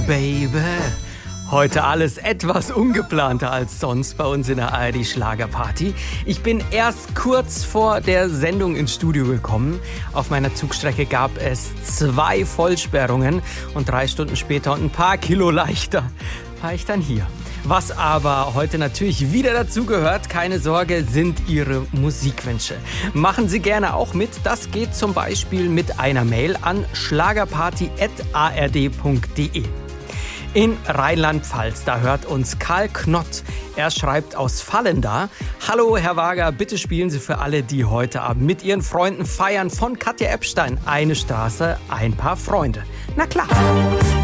Baby. Heute alles etwas ungeplanter als sonst bei uns in der ARD Schlagerparty. Ich bin erst kurz vor der Sendung ins Studio gekommen. Auf meiner Zugstrecke gab es 2 Vollsperrungen und 3 Stunden später und ein paar Kilo leichter war ich dann hier. Was aber heute natürlich wieder dazugehört, keine Sorge, sind Ihre Musikwünsche. Machen Sie gerne auch mit. Das geht zum Beispiel mit einer Mail an schlagerparty@ard.de. In Rheinland-Pfalz, da hört uns Karl Knott. Er schreibt aus Vallendar: Hallo Herr Wager, bitte spielen Sie für alle, die heute Abend mit ihren Freunden feiern, von Katja Epstein, Eine Straße, ein paar Freunde. Na klar.